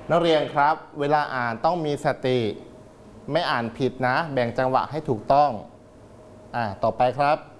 นักเรียนครับเวลาอ่านต้องมีสติไม่อ่านผิดนะแบ่งจังหวะให้ถูกต้องต่อไปครับ